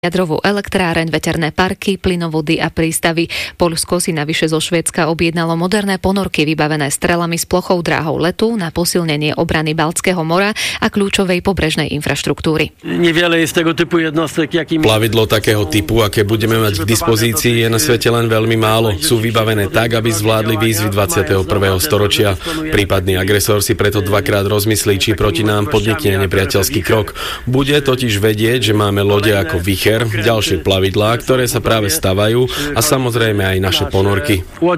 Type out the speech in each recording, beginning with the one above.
jadrovú elektráreň, veterné parky, plynovody a prístavy. Poľsko si navyše zo Švédska objednalo moderné ponorky vybavené strelami s plochou dráhou letu na posilnenie obrany Baltského mora a kľúčovej pobrežnej infraštruktúry. Plavidlo takého typu, aké budeme mať k dispozícii, je na svete len veľmi málo. Sú vybavené tak, aby zvládli výzvy 21. storočia. Prípadný agresor si preto dvakrát rozmyslí, či proti nám podnikne nepriateľský krok. Bude totiž vedieť, že máme lode ako Vicher, ďalšie plavidlá, ktoré sa práve stavajú a samozrejme aj naše ponorky.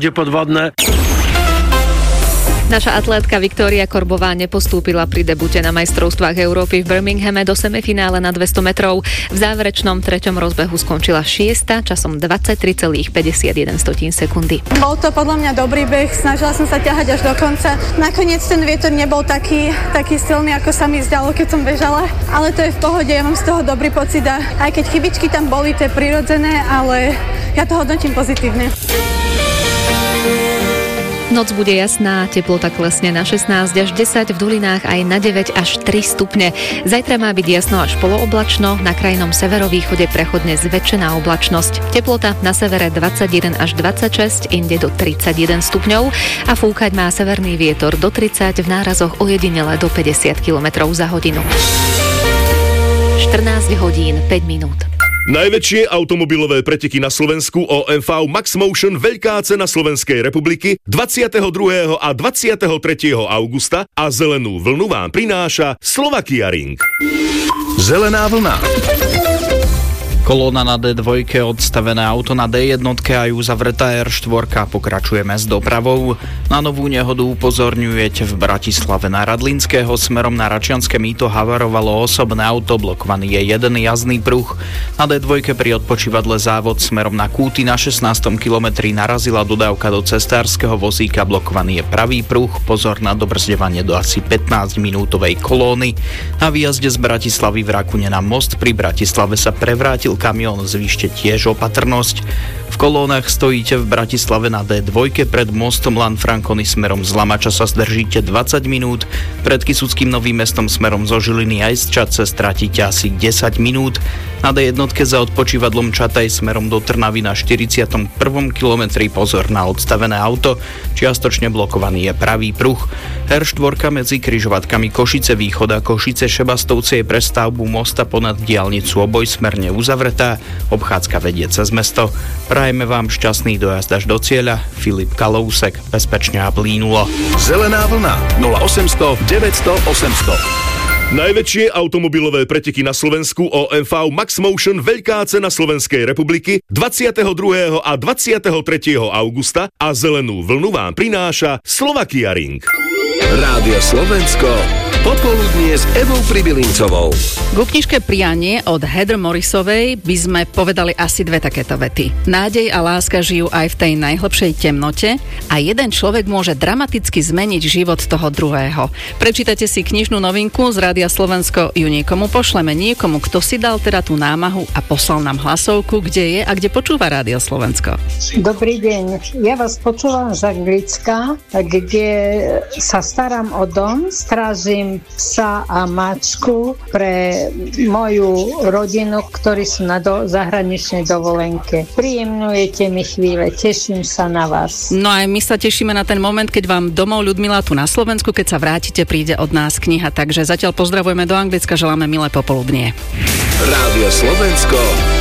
Naša atlétka Viktória Korbová nepostúpila pri debute na majstrovstvách Európy v Birminghame do semifinále na 200 metrov. V záverečnom 3. rozbehu skončila 6. časom 23,51 sekundy. Bol to podľa mňa dobrý beh, snažila som sa ťahať až do konca. Nakoniec ten vietor nebol taký silný, ako sa mi zdalo, keď som bežala, ale to je v pohode, ja mám z toho dobrý pocit a aj keď chybičky tam boli, to je prirodzené, ale ja to hodnotím pozitívne. Noc bude jasná, teplota klesne na 16 až 10, v Dulinách aj na 9 až 3 stupne. Zajtra má byť jasno až polooblačno, na krajnom severovýchode prechodne zväčšená oblačnosť. Teplota na severe 21 až 26, inde do 31 stupňov a fúkať má severný vietor do 30, v nárazoch ojedinele do 50 km za hodinu. 14 hodín 5 minút. Najväčšie automobilové preteky na Slovensku OMV Max Motion Veľká cena Slovenskej republiky 22. a 23. augusta a zelenú vlnu vám prináša Slovakia Ring. Zelená vlna. Kolóna na D2, odstavené auto na D1 a ju zavretá R4. Pokračujeme s dopravou. Na novú nehodu upozorňujete v Bratislave. Na Radlinského smerom na Račianske Mýto havarovalo osobné auto, blokovaný je jeden jazdný pruh. Na D2 pri odpočívadle Závod smerom na Kúty na 16. kilometri narazila dodávka do cestárskeho vozíka, blokovaný je pravý pruh. Pozor na dobrzdevanie do asi 15-minútovej kolóny. Na výjazde z Bratislavy v Rakune na most pri Bratislave sa prevrátil kamión, zvýšte tiež opatrnosť. V kolónach stojíte v Bratislave na D2 pred mostom Lanfranconi smerom z Lamača sa zdržíte 20 minút, pred Kysuckým Novým Mestom smerom zo Žiliny aj z Čadce stratíte asi 10 minút. Na D1 za odpočívadlom Čataj smerom do Trnavy na 41. kilometri pozor na odstavené auto, čiastočne blokovaný je pravý pruh. R4 medzi križovatkami Košice Východ a Košice Šebastovce je pre stavbu mosta ponad diaľnicu obojsmerne uzavretá, obchádzka vedie cez mesto. Prajeme vám šťastný dojazd až do cieľa. Filip Kalousek, bezpečne a plínulo. Zelená vlna 0800 900 800. Najväčšie automobilové preteky na Slovensku OMV Max Motion Veľká cena Slovenskej republiky 22. a 23. augusta a zelenú vlnu vám prináša Slovakia Ring. Rádio Slovensko popoludnie s Evou Pribilincovou. K knižke Prianie od Heather Morrisovej by sme povedali asi dve takéto vety. Nádej a láska žijú aj v tej najhlbšej temnote a jeden človek môže dramaticky zmeniť život toho druhého. Prečítate si knižnú novinku z Rádia Slovensko, ju niekomu pošleme, niekomu, kto si dal teda tú námahu a poslal nám hlasovku, kde je a kde počúva Rádio Slovensko. Dobrý deň, ja vás počúvam z Anglicka, kde sa starám o dom, strážim psa a mačku pre moju rodinu, ktorí sú na zahraničnej dovolenke. Príjemňujete mi chvíle, teším sa na vás. No aj my sa tešíme na ten moment, keď vám domov Ľudmila tu na Slovensku, keď sa vrátite, príde od nás kniha, takže zatiaľ pozdravujeme do Anglicka, želáme milé popoludnie. Rádio Slovensko